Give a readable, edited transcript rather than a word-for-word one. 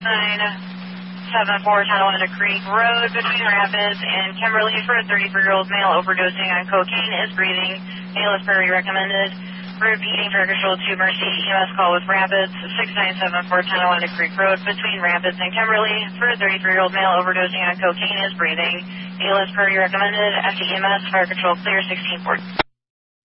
Tonawanda Creek Road between Rapids and Kimberly for a 33-year-old male overdosing on cocaine is breathing. Male is prairie recommended. Repeating for control to Mercy EMS call with Rapids 6974 Tonawanda Creek Road between Rapids and Kimberly for a 33-year-old male overdosing on cocaine is breathing. Male is prairie recommended. After EMS, fire control clear 1640.